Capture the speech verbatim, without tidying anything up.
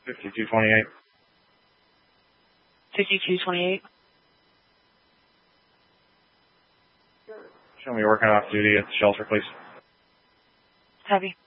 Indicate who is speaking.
Speaker 1: fifty-two twenty-eight.
Speaker 2: fifty-two twenty-eight.
Speaker 1: Show me working off duty at the shelter, please.
Speaker 2: Heavy.